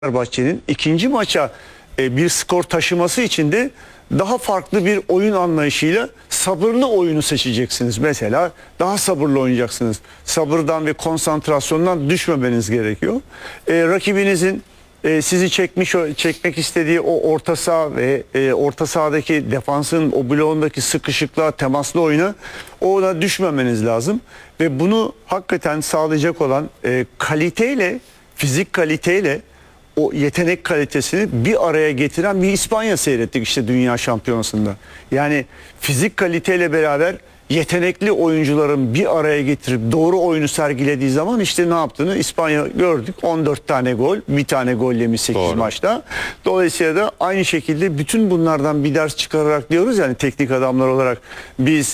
Fenerbahçe'nin ikinci maça bir skor taşıması için de daha farklı bir oyun anlayışıyla sabırlı oyunu seçeceksiniz. Mesela daha sabırlı oynayacaksınız. Sabırdan ve konsantrasyondan düşmemeniz gerekiyor. Rakibinizin sizi çekmek istediği o orta saha ve orta sahadaki defansın o bloğundaki sıkışıklığa, temaslı oyuna ona düşmemeniz lazım. Ve bunu hakikaten sağlayacak olan kaliteyle, fizik kaliteyle o yetenek kalitesini bir araya getiren bir İspanya seyrettik işte Dünya Şampiyonası'nda. Yani fizik kaliteyle beraber yetenekli oyuncuların bir araya getirip doğru oyunu sergilediği zaman işte ne yaptığını İspanya gördük. 14 tane gol, bir tane gol yemiş 8 maçta. Dolayısıyla da aynı şekilde bütün bunlardan bir ders çıkararak diyoruz yani teknik adamlar olarak biz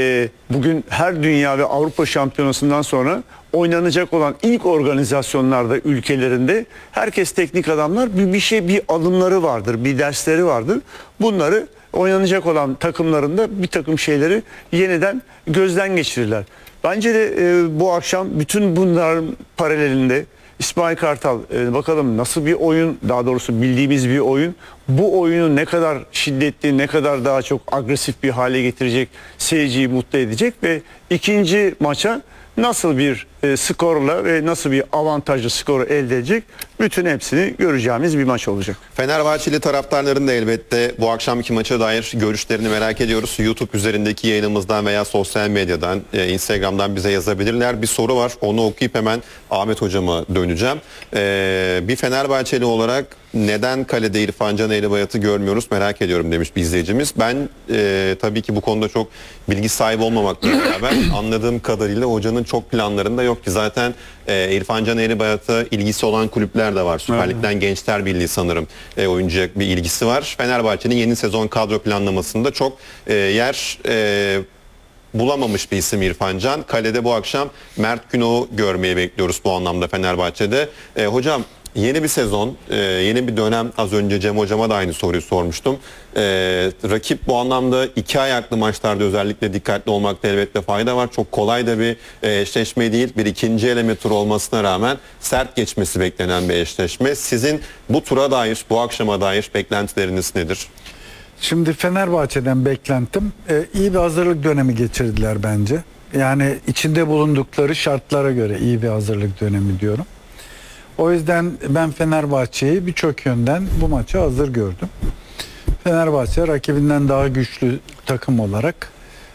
bugün her dünya ve Avrupa Şampiyonası'ndan sonra oynanacak olan ilk organizasyonlarda ülkelerinde herkes teknik adamlar bir alımları vardır, bir dersleri vardır. Bunları oynanacak olan takımlarında bir takım şeyleri yeniden gözden geçirirler. Bence de bu akşam bütün bunların paralelinde İsmail Kartal bakalım nasıl bir oyun, daha doğrusu bildiğimiz bir oyun. Bu oyunu ne kadar şiddetli, ne kadar daha çok agresif bir hale getirecek, seyirciyi mutlu edecek ve ikinci maça nasıl bir skorla ve nasıl bir avantajlı skoru elde edecek, bütün hepsini göreceğimiz bir maç olacak. Fenerbahçeli taraftarların da elbette bu akşamki maça dair görüşlerini merak ediyoruz. YouTube üzerindeki yayınımızdan veya sosyal medyadan, Instagram'dan bize yazabilirler. Bir soru var, onu okuyup hemen Ahmet hocama döneceğim. Bir Fenerbahçeli olarak neden kalede İrfan Can Eğribayat'ı görmüyoruz merak ediyorum demiş bir izleyicimiz. Ben tabii ki bu konuda çok bilgi sahibi olmamakla beraber anladığım kadarıyla hocanın çok planlarında yok ki zaten İrfan Can Eğribayat'a ilgisi olan kulüpler de var. Süper Lig'den Gençler Birliği sanırım oyuncuya bir ilgisi var. Fenerbahçe'nin yeni sezon kadro planlamasında çok yer bulamamış bir isim İrfan Can. Kalede bu akşam Mert Günok'u görmeyi bekliyoruz bu anlamda Fenerbahçe'de. Hocam yeni bir sezon, yeni bir dönem. Az önce Cem hocama da aynı soruyu sormuştum. Rakip bu anlamda iki ayaklı maçlarda özellikle dikkatli olmakta elbette fayda var. Çok kolay da bir eşleşme değil. Bir ikinci eleme turu olmasına rağmen sert geçmesi beklenen bir eşleşme. Sizin bu tura dair, bu akşama dair beklentileriniz nedir? Şimdi Fenerbahçe'den beklentim iyi bir hazırlık dönemi geçirdiler bence. Yani içinde bulundukları şartlara göre iyi bir hazırlık dönemi diyorum. O yüzden ben Fenerbahçe'yi birçok yönden bu maça hazır gördüm. Fenerbahçe rakibinden daha güçlü takım olarak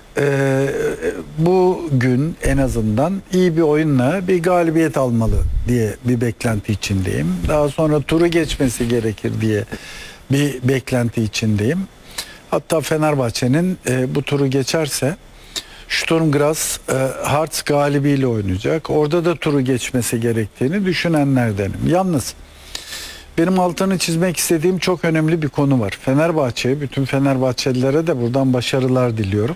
bugün en azından iyi bir oyunla bir galibiyet almalı diye bir beklenti içindeyim. Daha sonra turu geçmesi gerekir diye bir beklenti içindeyim. Hatta Fenerbahçe'nin bu turu geçerse Sturm Graz Hearts galibiyle oynayacak. Orada da turu geçmesi gerektiğini düşünenlerdenim. Yalnız benim altını çizmek istediğim çok önemli bir konu var. Fenerbahçe, bütün Fenerbahçelilere de buradan başarılar diliyorum.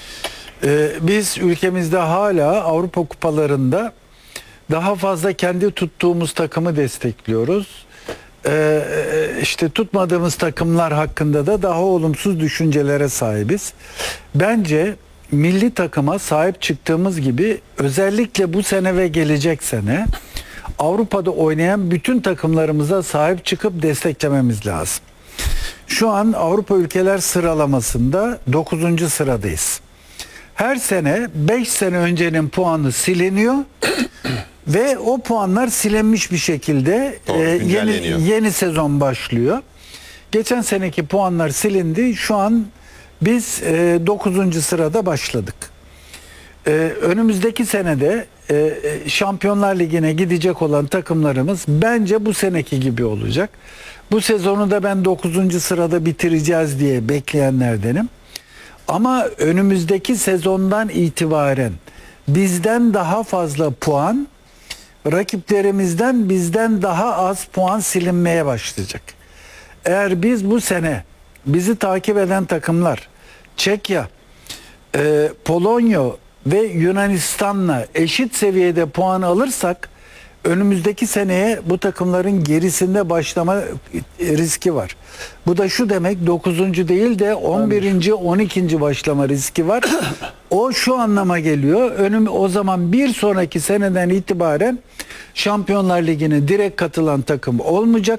Biz ülkemizde hala Avrupa kupalarında daha fazla kendi tuttuğumuz takımı destekliyoruz. İşte tutmadığımız takımlar hakkında da daha olumsuz düşüncelere sahibiz. Bence milli takıma sahip çıktığımız gibi özellikle bu sene ve gelecek sene Avrupa'da oynayan bütün takımlarımıza sahip çıkıp desteklememiz lazım. Şu an Avrupa ülkeler sıralamasında 9. sıradayız. Her sene 5 sene öncenin puanı siliniyor ve o puanlar silinmiş bir şekilde yeni sezon başlıyor. Geçen seneki puanlar silindi. Şu an biz 9. sırada başladık. Önümüzdeki senede Şampiyonlar Ligi'ne gidecek olan takımlarımız bence bu seneki gibi olacak. Bu sezonu da ben 9. sırada bitireceğiz diye bekleyenlerdenim. Ama önümüzdeki sezondan itibaren bizden daha fazla puan, rakiplerimizden bizden daha az puan silinmeye başlayacak. Eğer biz bu sene bizi takip eden takımlar Çekya, Polonya ve Yunanistan'la eşit seviyede puan alırsak önümüzdeki seneye bu takımların gerisinde başlama riski var. Bu da şu demek, 9. değil de 11. 12. başlama riski var. O şu anlama geliyor. O zaman bir sonraki seneden itibaren Şampiyonlar Ligi'ne direkt katılan takım olmayacak.